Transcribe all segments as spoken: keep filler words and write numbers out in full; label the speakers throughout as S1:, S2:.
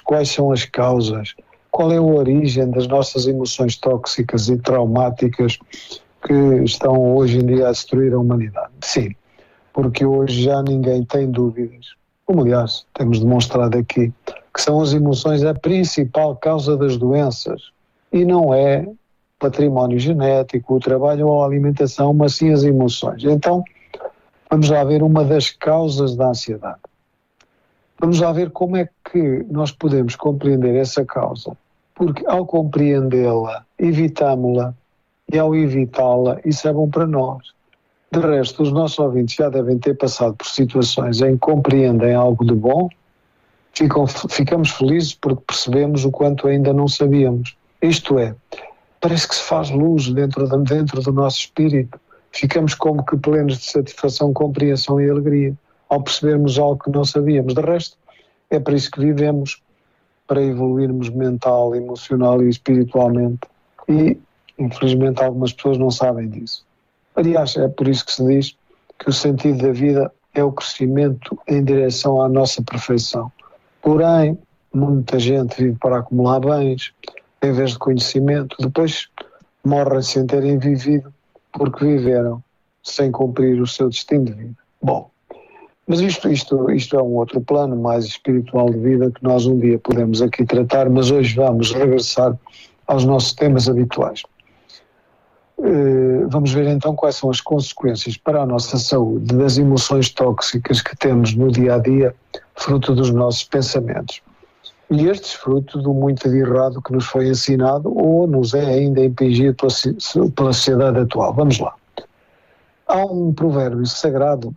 S1: quais são as causas, qual é a origem das nossas emoções tóxicas e traumáticas que estão hoje em dia a destruir a humanidade. Sim, porque hoje já ninguém tem dúvidas, como aliás temos demonstrado aqui, que são as emoções a principal causa das doenças e não é património genético, o trabalho ou a alimentação, mas sim as emoções. Então, vamos lá ver uma das causas da ansiedade. Vamos lá ver como é que nós podemos compreender essa causa, porque ao compreendê-la, evitámo-la, e ao evitá-la, isso é bom para nós. De resto, os nossos ouvintes já devem ter passado por situações em que compreendem algo de bom, ficam, ficamos felizes porque percebemos o quanto ainda não sabíamos. Isto é, parece que se faz luz dentro, de, dentro do nosso espírito. Ficamos como que plenos de satisfação, compreensão e alegria ao percebermos algo que não sabíamos. De resto, é para isso que vivemos, para evoluirmos mental, emocional e espiritualmente. E, infelizmente, algumas pessoas não sabem disso. Aliás, é por isso que se diz que o sentido da vida é o crescimento em direção à nossa perfeição. Porém, muita gente vive para acumular bens, em vez de conhecimento, depois morrem sem terem vivido, porque viveram sem cumprir o seu destino de vida. Bom, mas isto, isto, isto é um outro plano mais espiritual de vida que nós um dia podemos aqui tratar, mas hoje vamos regressar aos nossos temas habituais. Uh, vamos ver então quais são as consequências para a nossa saúde das emoções tóxicas que temos no dia-a-dia, fruto dos nossos pensamentos. E estes fruto do muito de errado que nos foi ensinado ou nos é ainda impingido pela, pela sociedade atual. Vamos lá. Há um provérbio sagrado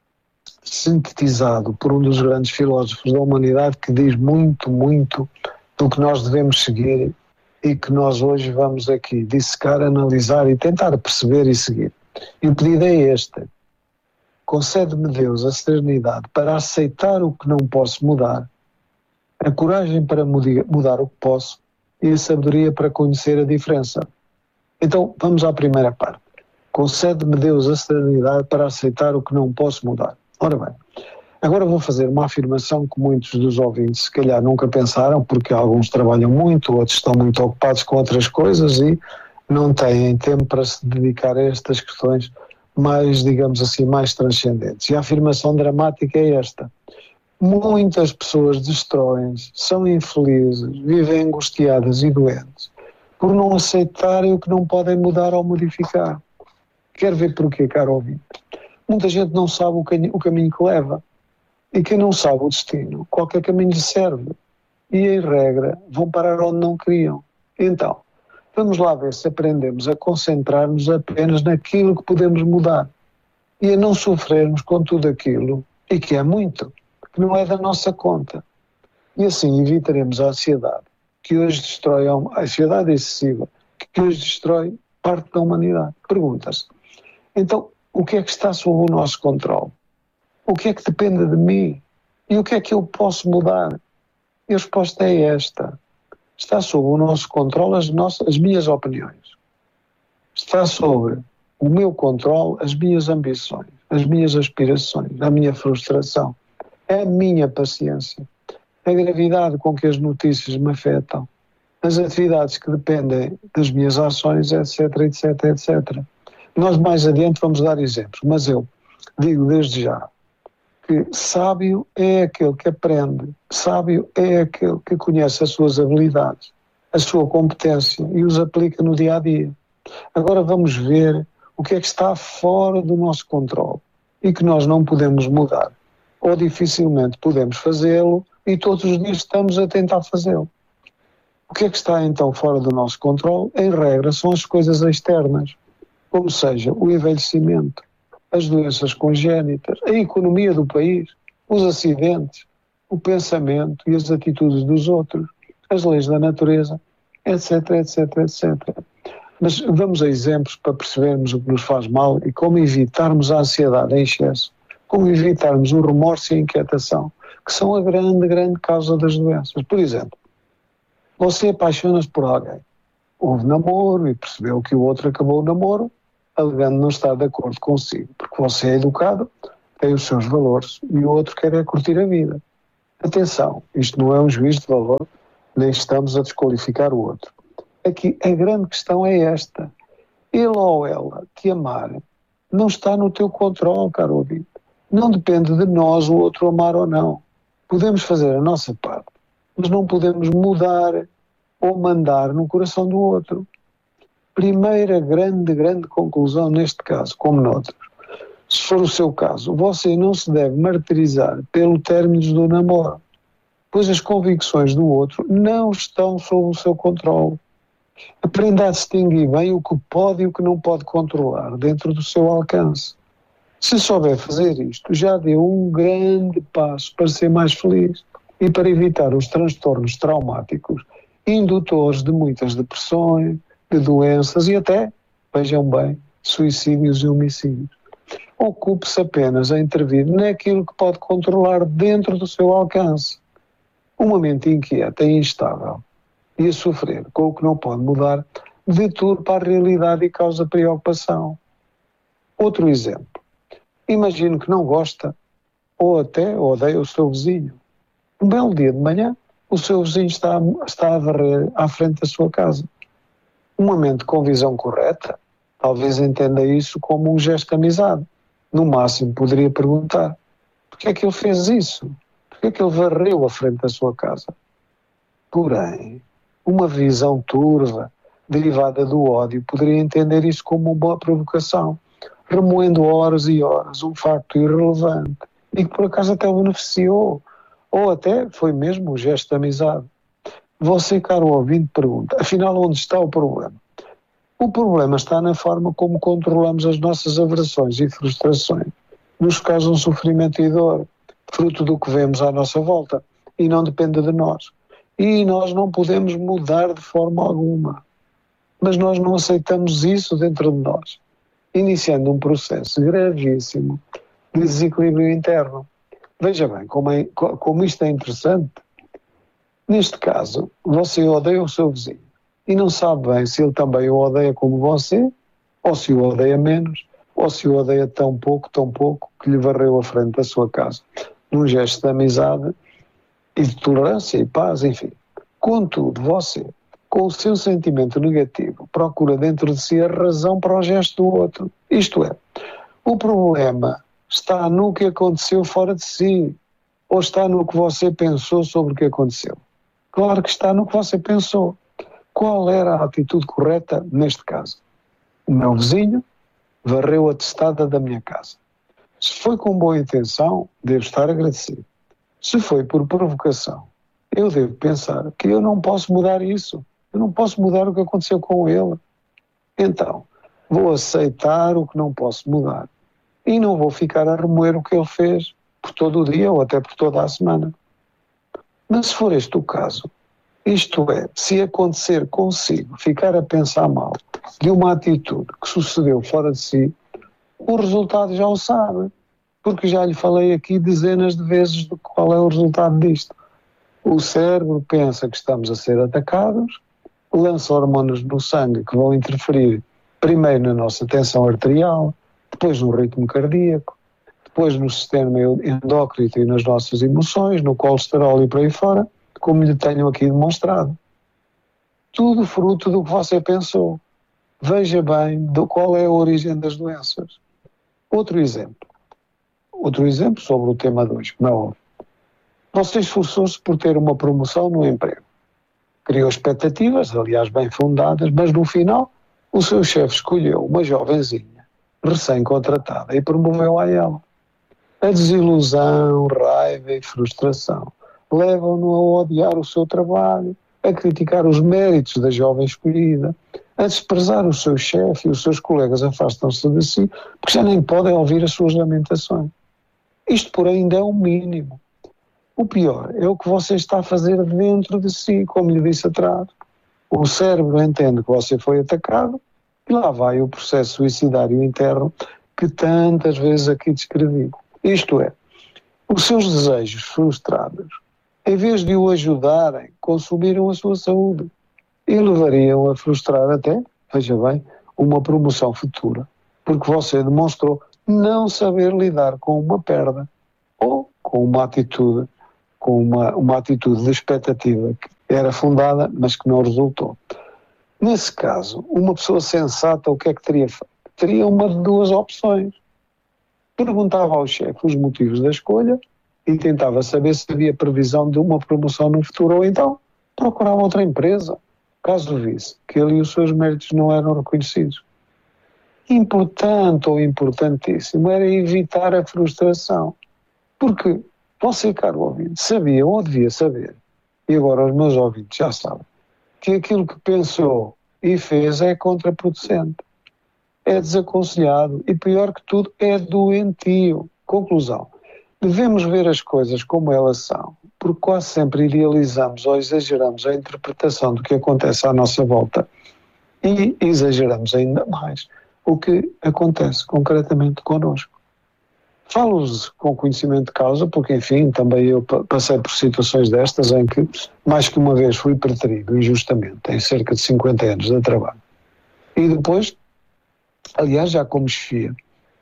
S1: sintetizado por um dos grandes filósofos da humanidade que diz muito, muito do que nós devemos seguir e que nós hoje vamos aqui dissecar, analisar e tentar perceber e seguir. E o pedido é este: concede-me Deus a serenidade para aceitar o que não posso mudar, a coragem para mudar o que posso e a sabedoria para conhecer a diferença. Então, vamos à primeira parte. Concede-me Deus a serenidade para aceitar o que não posso mudar. Ora bem, agora vou fazer uma afirmação que muitos dos ouvintes se calhar nunca pensaram, porque alguns trabalham muito, outros estão muito ocupados com outras coisas e não têm tempo para se dedicar a estas questões mais, digamos assim, mais transcendentes. E a afirmação dramática é esta: muitas pessoas destroem-se, são infelizes, vivem angustiadas e doentes, por não aceitarem o que não podem mudar ou modificar. Quer ver porquê, caro ouvinte? Muita gente não sabe o, cam- o caminho que leva. E quem não sabe o destino, qualquer caminho lhe serve. E, em regra, vão parar onde não queriam. Então, vamos lá ver se aprendemos a concentrar-nos apenas naquilo que podemos mudar e a não sofrermos com tudo aquilo, e que é muito, que não é da nossa conta. E assim evitaremos a ansiedade, que hoje destrói a ansiedade excessiva, que hoje destrói parte da humanidade. Pergunta-se, então, o que é que está sob o nosso controle? O que é que depende de mim? E o que é que eu posso mudar? E a resposta é esta: está sob o nosso controle as, nossas, as minhas opiniões. Está sobre o meu controle as minhas ambições, as minhas aspirações, a minha frustração, a minha paciência, a gravidade com que as notícias me afetam, as atividades que dependem das minhas ações, etc, etc, etcétera. Nós mais adiante vamos dar exemplos, mas eu digo desde já que sábio é aquele que aprende, sábio é aquele que conhece as suas habilidades, a sua competência e os aplica no dia-a-dia. Agora vamos ver o que é que está fora do nosso controle e que nós não podemos mudar, ou dificilmente podemos fazê-lo e todos os dias estamos a tentar fazê-lo. O que é que está então fora do nosso controle? Em regra, são as coisas externas, como seja o envelhecimento, as doenças congénitas, a economia do país, os acidentes, o pensamento e as atitudes dos outros, as leis da natureza, etc, etc, etcétera. Mas vamos a exemplos para percebermos o que nos faz mal e como evitarmos a ansiedade em excesso, como evitarmos o remorso e a inquietação, que são a grande, grande causa das doenças. Por exemplo, você apaixona-se por alguém, houve namoro e percebeu que o outro acabou o namoro, alegando não estar de acordo consigo, porque você é educado, tem os seus valores e o outro quer é curtir a vida. Atenção, isto não é um juízo de valor, nem estamos a desqualificar o outro. Aqui a grande questão é esta: ele ou ela te amar não está no teu controle, caro ouvinte. Não depende de nós o outro amar ou não. Podemos fazer a nossa parte, mas não podemos mudar ou mandar no coração do outro. Primeira grande, grande conclusão neste caso, como noutros. Se for o seu caso, você não se deve martirizar pelo término do namoro, pois as convicções do outro não estão sob o seu controle. Aprenda a distinguir bem o que pode e o que não pode controlar dentro do seu alcance. Se souber fazer isto, já deu um grande passo para ser mais feliz e para evitar os transtornos traumáticos indutores de muitas depressões, de doenças e até, vejam bem, suicídios e homicídios. Ocupe-se apenas a intervir naquilo que pode controlar dentro do seu alcance. Uma mente inquieta e instável e a sofrer com o que não pode mudar deturpa a realidade e causa preocupação. Outro exemplo. Imagino que não gosta ou até odeia o seu vizinho. Um belo dia de manhã, o seu vizinho está, está a varrer à frente da sua casa. Uma mente com visão correta talvez entenda isso como um gesto de amizade. No máximo poderia perguntar: porquê é que ele fez isso? Porquê é que ele varreu à frente da sua casa? Porém, uma visão turva, derivada do ódio, poderia entender isso como uma provocação, remoendo horas e horas um facto irrelevante e que por acaso até o beneficiou, ou até foi mesmo um gesto de amizade. Você, caro ouvinte, pergunta: afinal, onde está o problema? O problema está na forma como controlamos as nossas aversões e frustrações, nos que causam sofrimento e dor, fruto do que vemos à nossa volta, e não depende de nós. E nós não podemos mudar de forma alguma. Mas nós não aceitamos isso dentro de nós, iniciando um processo gravíssimo de desequilíbrio interno. Veja bem como, é, como isto é interessante. Neste caso, você odeia o seu vizinho e não sabe bem se ele também o odeia como você, ou se o odeia menos, ou se o odeia tão pouco, tão pouco, que lhe varreu à frente da sua casa, num gesto de amizade e de tolerância e paz, enfim. Contudo, você, com o seu sentimento negativo, procura dentro de si a razão para o gesto do outro. Isto é, o problema está no que aconteceu fora de si, ou está no que você pensou sobre o que aconteceu? Claro que está no que você pensou. Qual era a atitude correta neste caso? O meu vizinho varreu a testada da minha casa. Se foi com boa intenção, devo estar agradecido. Se foi por provocação, eu devo pensar que eu não posso mudar isso. Eu não posso mudar o que aconteceu com ele. Então, vou aceitar o que não posso mudar e não vou ficar a remoer o que ele fez por todo o dia ou até por toda a semana. Mas se for este o caso, isto é, se acontecer consigo ficar a pensar mal de uma atitude que sucedeu fora de si, o resultado já o sabe, porque já lhe falei aqui dezenas de vezes de qual é o resultado disto. O cérebro pensa que estamos a ser atacados, lança hormonas no sangue que vão interferir primeiro na nossa tensão arterial, depois no ritmo cardíaco, depois no sistema endócrino e nas nossas emoções, no colesterol e por aí fora, como lhe tenho aqui demonstrado. Tudo fruto do que você pensou. Veja bem do qual é a origem das doenças. Outro exemplo. Outro exemplo sobre o tema de hoje, como é óbvio. Você esforçou-se por ter uma promoção no emprego. Criou expectativas, aliás bem fundadas, mas no final o seu chefe escolheu uma jovenzinha, recém-contratada, e promoveu a ela. A desilusão, raiva e frustração levam-no a odiar o seu trabalho, a criticar os méritos da jovem escolhida, a desprezar o seu chefe e os seus colegas afastam-se de si, porque já nem podem ouvir as suas lamentações. Isto, porém, ainda é o mínimo. O pior é o que você está a fazer dentro de si, como lhe disse atrás. O cérebro entende que você foi atacado e lá vai o processo suicidário interno que tantas vezes aqui descrevi. Isto é, os seus desejos frustrados, em vez de o ajudarem, consumiram a sua saúde e levariam a frustrar até, veja bem, uma promoção futura, porque você demonstrou não saber lidar com uma perda ou com uma atitude com uma, uma atitude de expectativa que era fundada, mas que não resultou. Nesse caso, uma pessoa sensata o que é que teria feito? Teria uma de duas opções. Perguntava ao chefe os motivos da escolha e tentava saber se havia previsão de uma promoção no futuro, ou então procurava outra empresa, caso visse que ele e os seus méritos não eram reconhecidos. Importante ou importantíssimo era evitar a frustração, porque você, caro ouvinte, sabia ou devia saber, e agora os meus ouvintes já sabem, que aquilo que pensou e fez é contraproducente, é desaconselhado e, pior que tudo, é doentio. Conclusão: devemos ver as coisas como elas são, porque quase sempre idealizamos ou exageramos a interpretação do que acontece à nossa volta e exageramos ainda mais o que acontece concretamente connosco. Falo-vos com conhecimento de causa, porque, enfim, também eu passei por situações destas em que, mais que uma vez, fui preterido injustamente, em cerca de cinquenta anos de trabalho. E depois, aliás, já como chefia,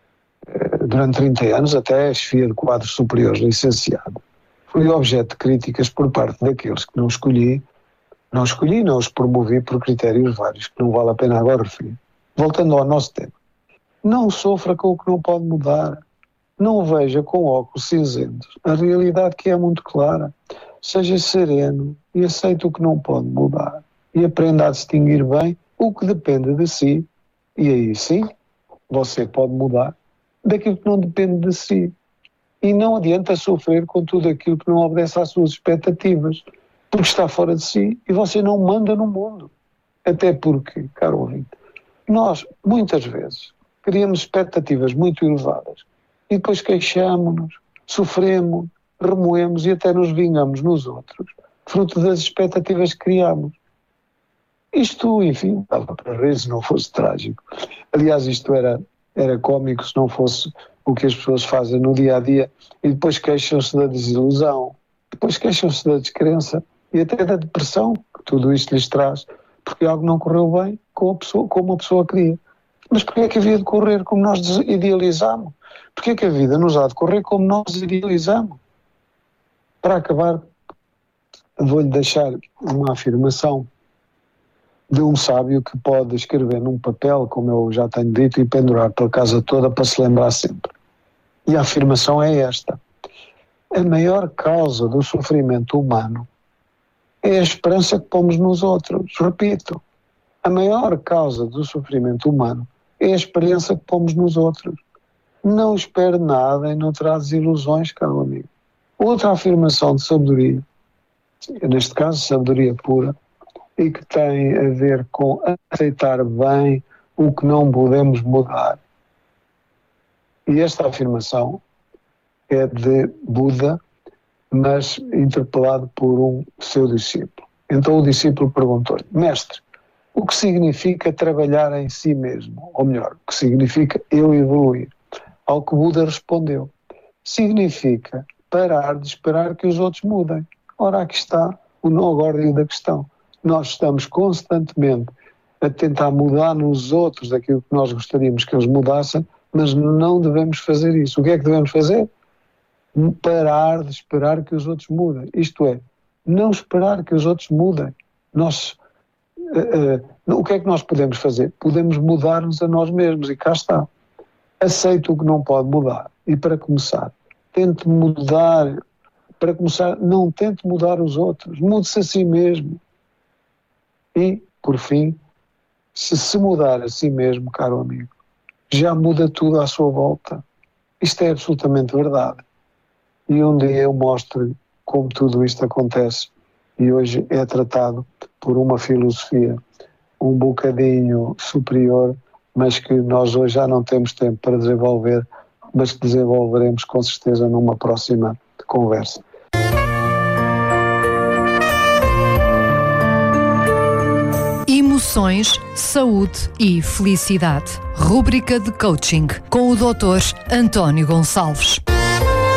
S1: durante trinta anos, até chefia de quadros superiores, licenciado, fui objeto de críticas por parte daqueles que não escolhi, não escolhi, não os promovi por critérios vários, que não vale a pena agora referir. Voltando ao nosso tema, não sofra com o que não pode mudar. Não veja com óculos cinzentos a realidade, que é muito clara. Seja sereno e aceite o que não pode mudar. E aprenda a distinguir bem o que depende de si. E aí sim, você pode mudar daquilo que não depende de si. E não adianta sofrer com tudo aquilo que não obedece às suas expectativas, porque está fora de si e você não manda no mundo. Até porque, caro ouvinte, nós, muitas vezes, criamos expectativas muito elevadas e depois queixamos-nos, sofremos, remoemos e até nos vingamos nos outros, fruto das expectativas que criamos. Isto, enfim, dava para rir se não fosse trágico. Aliás, isto era, era cómico se não fosse o que as pessoas fazem no dia-a-dia e depois queixam-se da desilusão, depois queixam-se da descrença e até da depressão que tudo isto lhes traz, porque algo não correu bem como a pessoa, como a pessoa queria. Mas porquê é que havia de correr como nós idealizamos? Porquê é que a vida nos há de correr como nós idealizamos? Para acabar, vou-lhe deixar uma afirmação de um sábio que pode escrever num papel, como eu já tenho dito, e pendurar pela casa toda para se lembrar sempre. E a afirmação é esta: a maior causa do sofrimento humano é a esperança que pomos nos outros. Repito, a maior causa do sofrimento humano é a esperança que pomos nos outros. Não espere nada e não terá desilusões, caro amigo. Outra afirmação de sabedoria, neste caso sabedoria pura, e que tem a ver com aceitar bem o que não podemos mudar. E esta afirmação é de Buda, mas interpelado por um seu discípulo. Então o discípulo perguntou-lhe: mestre, o que significa trabalhar em si mesmo? Ou melhor, o que significa eu evoluir? Ao que Buda respondeu: significa parar de esperar que os outros mudem. Ora, aqui está o nó górdio da questão. Nós estamos constantemente a tentar mudar nos outros daquilo que nós gostaríamos que eles mudassem, mas não devemos fazer isso. O que é que devemos fazer? Parar de esperar que os outros mudem. Isto é, não esperar que os outros mudem. Nós, uh, uh, o que é que nós podemos fazer? Podemos mudar-nos a nós mesmos, e cá está. Aceite o que não pode mudar. E para começar, tente mudar. Para começar, não tente mudar os outros. Mude-se a si mesmo. E, por fim, se se mudar a si mesmo, caro amigo, já muda tudo à sua volta. Isto é absolutamente verdade. E um dia eu mostro como tudo isto acontece, e hoje é tratado por uma filosofia um bocadinho superior, mas que nós hoje já não temos tempo para desenvolver, mas que desenvolveremos com certeza numa próxima conversa.
S2: Emoções, saúde e felicidade. Rúbrica de coaching com o doutor António Gonçalves.